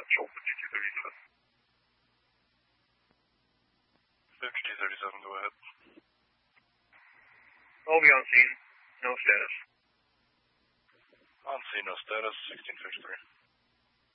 Chopper 5237. 5237, go ahead. I'll be on scene. No status. On scene, no status, 1653.